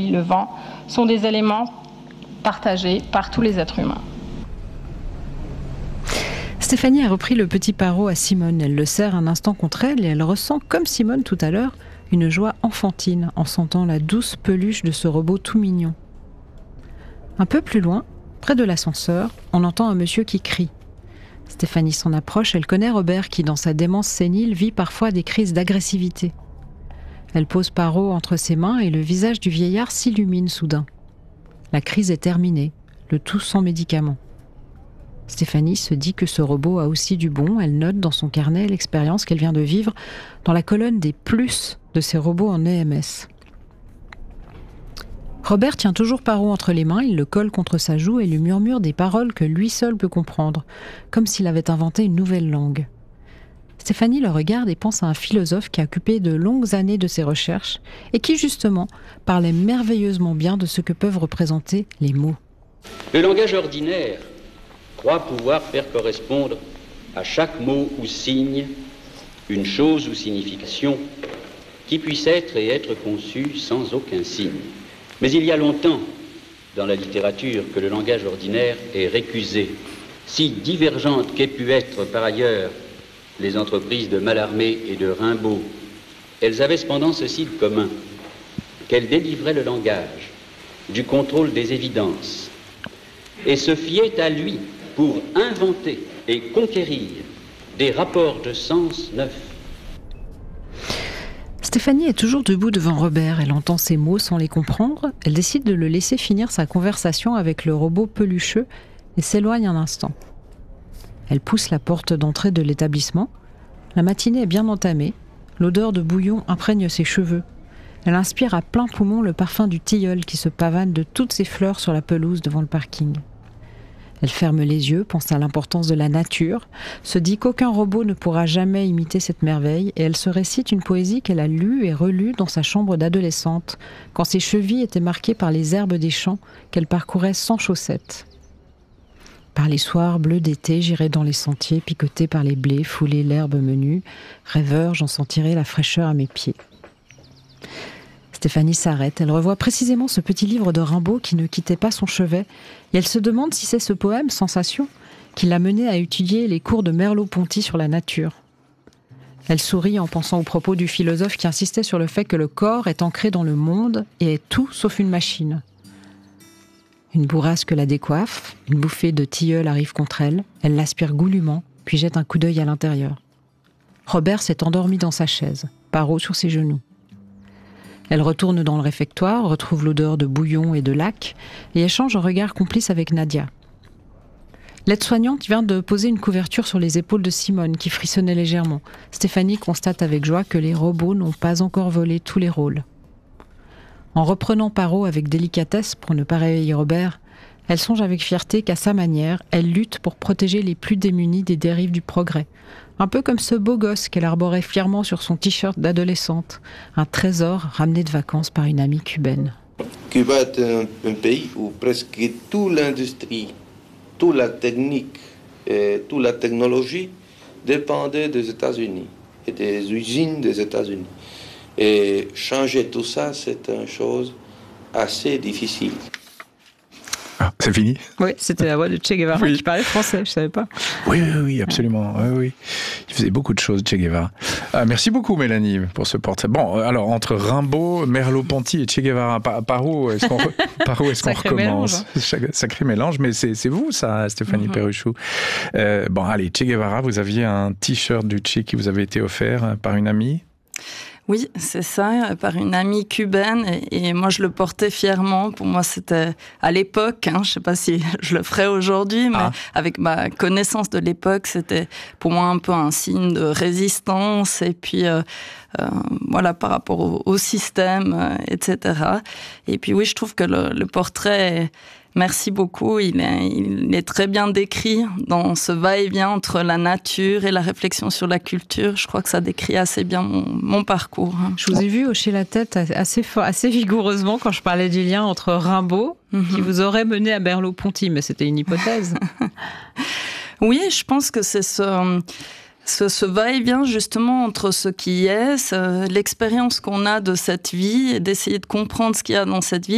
soleil, le vent, sont des éléments partagés par tous les êtres humains. Stéphanie a repris le petit Paro à Simone. Elle le serre un instant contre elle et elle ressent, comme Simone tout à l'heure, une joie enfantine en sentant la douce peluche de ce robot tout mignon. Un peu plus loin, près de l'ascenseur, on entend un monsieur qui crie. Stéphanie s'en approche, elle connaît Robert qui, dans sa démence sénile, vit parfois des crises d'agressivité. Elle pose Paro entre ses mains et le visage du vieillard s'illumine soudain. La crise est terminée, le tout sans médicaments. Stéphanie se dit que ce robot a aussi du bon. Elle note dans son carnet l'expérience qu'elle vient de vivre dans la colonne des plus de ces robots en EMS. Robert tient toujours Paro entre les mains, il le colle contre sa joue et lui murmure des paroles que lui seul peut comprendre, comme s'il avait inventé une nouvelle langue. Stéphanie le regarde et pense à un philosophe qui a occupé de longues années de ses recherches et qui, justement, parlait merveilleusement bien de ce que peuvent représenter les mots. Le langage ordinaire croit pouvoir faire correspondre à chaque mot ou signe une chose ou signification qui puisse être et être conçue sans aucun signe. Mais il y a longtemps, dans la littérature, que le langage ordinaire est récusé. Si divergentes qu'aient pu être par ailleurs les entreprises de Mallarmé et de Rimbaud, elles avaient cependant ceci de commun, qu'elles délivraient le langage du contrôle des évidences et se fiaient à lui pour inventer et conquérir des rapports de sens neufs. Stéphanie est toujours debout devant Robert. Elle entend ses mots sans les comprendre. Elle décide de le laisser finir sa conversation avec le robot pelucheux et s'éloigne un instant. Elle pousse la porte d'entrée de l'établissement. La matinée est bien entamée. L'odeur de bouillon imprègne ses cheveux. Elle inspire à plein poumon le parfum du tilleul qui se pavane de toutes ses fleurs sur la pelouse devant le parking. Elle ferme les yeux, pense à l'importance de la nature, se dit qu'aucun robot ne pourra jamais imiter cette merveille et elle se récite une poésie qu'elle a lue et relue dans sa chambre d'adolescente, quand ses chevilles étaient marquées par les herbes des champs qu'elle parcourait sans chaussettes. Par les soirs bleus d'été, j'irai dans les sentiers, picotés par les blés, fouler l'herbe menue. Rêveur, j'en sentirai la fraîcheur à mes pieds. Stéphanie s'arrête, elle revoit précisément ce petit livre de Rimbaud qui ne quittait pas son chevet, et elle se demande si c'est ce poème, Sensation, qui l'a menée à étudier les cours de Merleau-Ponty sur la nature. Elle sourit en pensant aux propos du philosophe qui insistait sur le fait que le corps est ancré dans le monde et est tout sauf une machine. Une bourrasque la décoiffe, une bouffée de tilleul arrive contre elle, elle l'aspire goulûment, puis jette un coup d'œil à l'intérieur. Robert s'est endormi dans sa chaise, Paro sur ses genoux. Elle retourne dans le réfectoire, retrouve l'odeur de bouillon et de laque et échange un regard complice avec Nadia. L'aide-soignante vient de poser une couverture sur les épaules de Simone qui frissonnait légèrement. Stéphanie constate avec joie que les robots n'ont pas encore volé tous les rôles. En reprenant Paro avec délicatesse pour ne pas réveiller Robert, elle songe avec fierté qu'à sa manière, elle lutte pour protéger les plus démunis des dérives du progrès. Un peu comme ce beau gosse qu'elle arborait fièrement sur son t-shirt d'adolescente, un trésor ramené de vacances par une amie cubaine. Cuba est un pays où presque toute l'industrie, toute la technique et toute la technologie dépendait des États-Unis et des usines des États-Unis. Et changer tout ça, c'est une chose assez difficile. Ah, c'est fini ? Oui, c'était la voix de Che Guevara qui parlait français, je ne savais pas. Oui, absolument. Oui. Il faisait beaucoup de choses, Che Guevara. Merci beaucoup, Mélanie, pour ce portrait. Bon, alors, entre Rimbaud, Merleau-Ponty et Che Guevara, par où est-ce qu'on recommence ? Sacré mélange, mais c'est vous, ça, Stéphanie Perruchou. Bon, allez, Che Guevara, vous aviez un t-shirt du Che qui vous avait été offert par une amie ? Oui, c'est ça, par une amie cubaine, et moi je le portais fièrement. Pour moi c'était à l'époque, je ne sais pas si je le ferais aujourd'hui, mais avec ma connaissance de l'époque, c'était pour moi un peu un signe de résistance, et puis voilà, par rapport au système, etc. Et puis oui, je trouve que le portrait... Merci beaucoup, il est très bien décrit dans ce va-et-vient entre la nature et la réflexion sur la culture. Je crois que ça décrit assez bien mon parcours. Je vous ai vu hocher la tête assez vigoureusement quand je parlais du lien entre Rimbaud, qui vous aurait mené à Merleau-Ponty, mais c'était une hypothèse. Oui, je pense que c'est ce va-et-vient justement entre ce qui est, l'expérience qu'on a de cette vie et d'essayer de comprendre ce qu'il y a dans cette vie